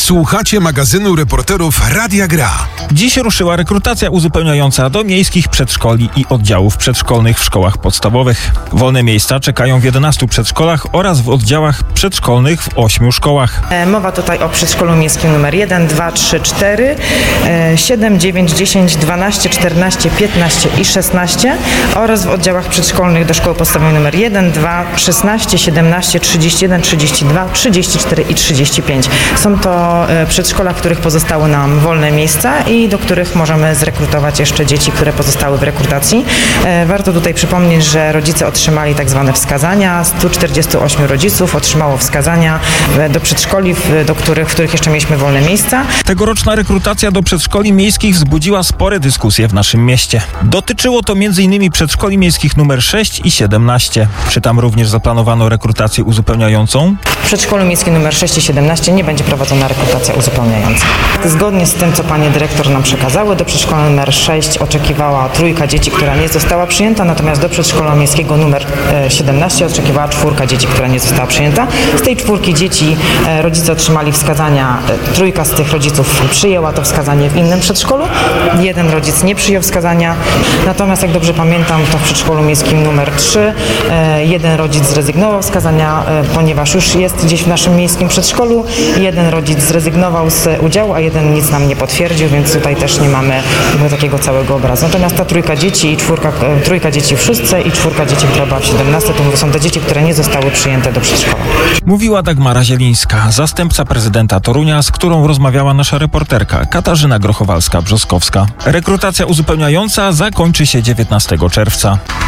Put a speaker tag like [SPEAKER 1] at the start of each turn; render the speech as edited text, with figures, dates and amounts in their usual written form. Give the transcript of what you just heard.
[SPEAKER 1] Słuchacie magazynu reporterów Radia Gra.
[SPEAKER 2] Dziś ruszyła rekrutacja uzupełniająca do miejskich przedszkoli i oddziałów przedszkolnych w szkołach podstawowych. Wolne miejsca czekają w 11 przedszkolach oraz w oddziałach przedszkolnych w 8 szkołach.
[SPEAKER 3] Mowa tutaj o przedszkolu miejskim numer 1, 2, 3, 4, 7, 9, 10, 12, 14, 15 i 16 oraz w oddziałach przedszkolnych do szkoły podstawowej numer 1, 2, 16, 17, 31, 32, 34 i 35. Są to przedszkola, w których pozostały nam wolne miejsca i do których możemy zrekrutować jeszcze dzieci, które pozostały w rekrutacji. Warto tutaj przypomnieć, że rodzice otrzymali tak zwane wskazania. 148 rodziców otrzymało wskazania do przedszkoli, w których jeszcze mieliśmy wolne miejsca.
[SPEAKER 2] Tegoroczna rekrutacja do przedszkoli miejskich wzbudziła spore dyskusje w naszym mieście. Dotyczyło to m.in. przedszkoli miejskich numer 6 i 17. Czy tam również zaplanowano rekrutację uzupełniającą?
[SPEAKER 3] W przedszkolu miejskim numer 6 i 17 nie będzie prowadzona rekrutacja uzupełniająca. Zgodnie z tym, co panie dyrektor nam przekazały, do przedszkola numer 6 oczekiwała 3 dzieci, która nie została przyjęta, natomiast do przedszkola miejskiego numer 17 oczekiwała 4 dzieci, która nie została przyjęta. Z tej 4 dzieci rodzice otrzymali wskazania, 3 z tych rodziców przyjęła to wskazanie w innym przedszkolu, 1 rodzic nie przyjął wskazania, natomiast jak dobrze pamiętam, to w przedszkolu miejskim numer 3 1 rodzic zrezygnował z wskazania, ponieważ już jest gdzieś w naszym miejskim przedszkolu, 1 rodzic zrezygnował z udziału, a 1 nic nam nie potwierdził, więc tutaj też nie mamy takiego całego obrazu. Natomiast ta 3 dzieci i 3 dzieci w 6 i 4 dzieci, która była w 17, to są te dzieci, które nie zostały przyjęte do przedszkola.
[SPEAKER 2] Mówiła Dagmara Zielińska, zastępca prezydenta Torunia, z którą rozmawiała nasza reporterka Katarzyna Grochowalska-Brzoskowska. Rekrutacja uzupełniająca zakończy się 19 czerwca.